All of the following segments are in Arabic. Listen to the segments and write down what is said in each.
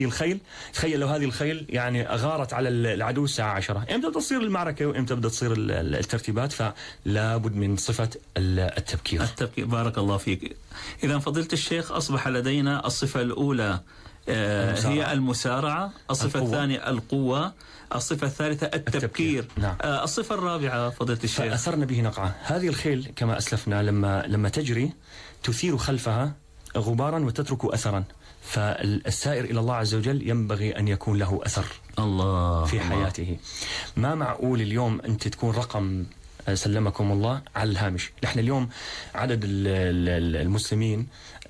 الخيل، تخيل لو هذه الخيل يعني غارت على العدو الساعة 10، امتى بدها تصير المعركة وامتى بدها تصير الترتيبات؟ فلا بد من صفة التبكير. بارك الله فيك. إذا فضيلة الشيخ، أصبح لدينا الصفة الأولى هي المسارعة، الصفة الثانية القوة، الصفة الثالثة التبكير. نعم. الصفة الرابعة فضيلة الشيخ. أثرنا به نقعة. هذه الخيل كما أسلفنا لما تجري تثير خلفها غبارا وتترك أثرا، فالسائر إلى الله عز وجل ينبغي أن يكون له أثر الله في حياته. ما معقول اليوم أنت تكون رقم سلمكم الله على الهامش. نحن اليوم عدد المسلمين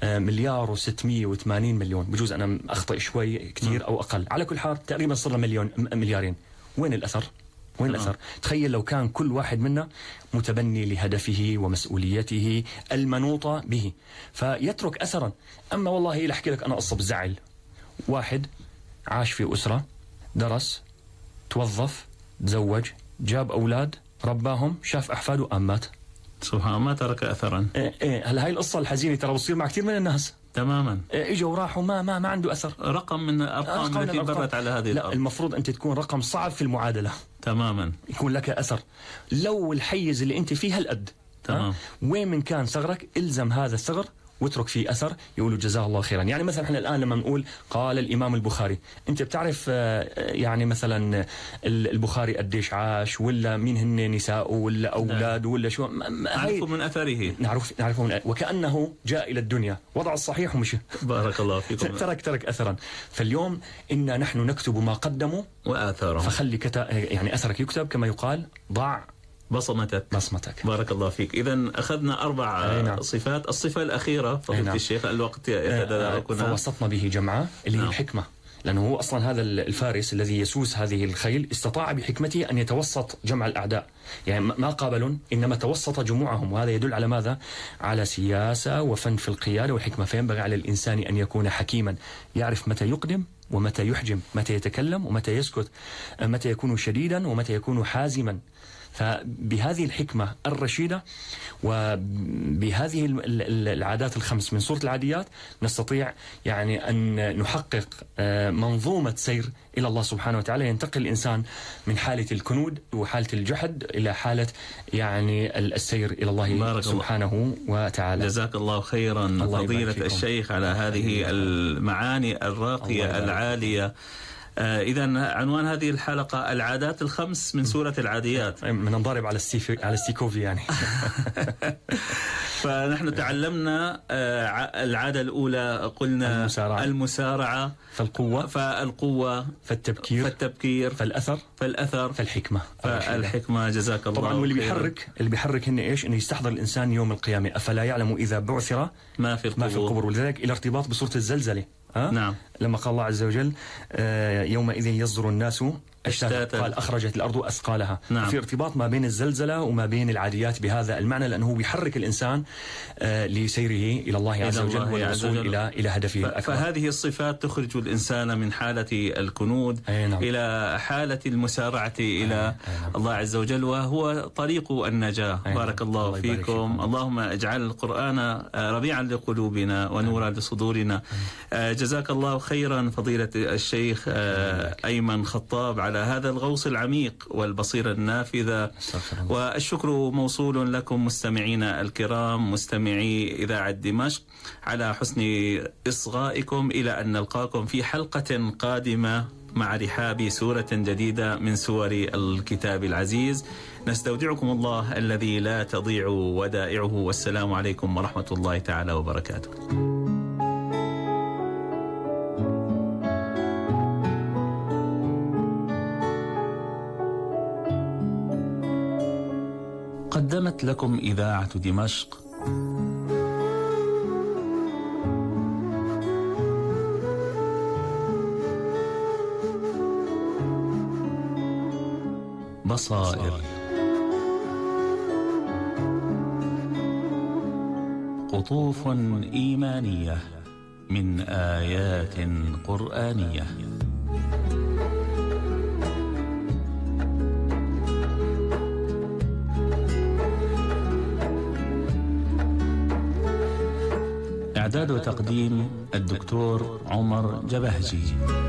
1,680,000,000. بجوز أنا أخطئ شوي كثير أو أقل، على كل حال تقريبا صرنا مليارين. وين الأثر؟ وين الأثر؟ تخيل لو كان كل واحد منا متبني لهدفه ومسؤوليته المنوطة به فيترك أثرا. أما والله لأحكي لك أنا قصة بزعل. واحد عاش في أسرة، درس، توظف، تزوج، جاب أولاد، رباهم، شاف أحفاده، مات. سبحان الله، ما ترك أثرا. هلا هاي القصة الحزينة ترى بتصير مع كثير من الناس تماما. اجوا وراحوا ما عنده أثر. رقم من الأرقام التي برت على هذه الأرض. المفروض أنت تكون رقم صعب في المعادلة تماما، يكون لك أثر. لو الحيز اللي أنت فيه هالقد، تمام، وين من كان ثغرك الزم هذا الثغر واترك فيه أثر، يقولوا جزاه الله خيرا. يعني مثلا احنا الآن لما نقول قال الإمام البخاري، أنت بتعرف يعني مثلا البخاري قديش عاش، ولا مين هن نساءه، ولا أولاده، ولا شو، نعرفه من أثره، نعرفه من وكأنه جاء إلى الدنيا وضع الصحيح ومشي. بارك الله فيكم. ترك أثرا. فاليوم إنا نحن نكتب ما قدموا وآثارهم، فخلي يعني أثرك يكتب كما يقال، ضع بصمتك. بارك الله فيك. إذن أخذنا 4 صفات. الصفة الأخيرة فضيلة الشيخ، الوقت يتداركنا، فوسطنا به جمعة اللي هي الحكمة. لأنه هو أصلا هذا الفارس الذي يسوس هذه الخيل استطاع بحكمته أن يتوسط جمع الأعداء، يعني ما قابلوا إنما توسط جموعهم. وهذا يدل على ماذا؟ على سياسة وفن في القيادة وحكمة. فينبغي على الإنسان أن يكون حكيما، يعرف متى يقدم ومتى يحجم، متى يتكلم ومتى يسكت، متى يكون شديدا ومتى يكون حازما. فبهذه الحكمة الرشيدة وبهذه العادات الخمس من سورة العاديات نستطيع يعني أن نحقق منظومة سير إلى الله سبحانه وتعالى. ينتقل الإنسان من حالة الكنود وحالة الجحد إلى حالة يعني السير إلى الله سبحانه وتعالى. جزاك الله خيرا فضيلة الشيخ على هذه المعاني الراقية العالية. إذن عنوان هذه الحلقة العادات الخمس من سورة العاديات. من نضارب على الستيكوفي يعني. فنحن تعلمنا العادة الأولى، قلنا المسارعة، فالقوة، فالتبكير، فالأثر، فالحكمة. جزاك الله طبعا. واللي بيحرك هن إيش؟ إنه يستحضر الإنسان يوم القيامة، أفلا يعلم إذا بعثر ما في القبور. ولذلك الارتباط بسورة الزلزلة. نعم. لما قال الله عز وجل يومئذ يصدر الناس أشتاتا، قال أخرجت الأرض أثقالها. نعم. في ارتباط ما بين الزلزلة وما بين العاديات بهذا المعنى، لأنه بيحرك الإنسان لسيره إلى الله عز وجل والوصول إلى هدفه الأكبر. فهذه الصفات تخرج الإنسان من حالة الكنود إلى حالة المسارعة إلى الله عز وجل، وهو طريق النجاة. بارك الله فيكم. اللهم اجعل القرآن ربيعا لقلوبنا ونورا لصدورنا. جزاك الله خيرا فضيلة الشيخ أيمن خطاب على هذا الغوص العميق والبصيرة النافذة. والشكر موصول لكم مستمعينا الكرام، مستمعي إذاعة دمشق، على حسن إصغائكم. إلى أن نلقاكم في حلقة قادمة مع رحاب سورة جديدة من سور الكتاب العزيز. نستودعكم الله الذي لا تضيع ودائعه، والسلام عليكم ورحمة الله تعالى وبركاته. قدمت لكم إذاعة دمشق بصائر، قطوف إيمانية من آيات قرآنية. إعداد وتقديم الدكتور عمر جبهجي.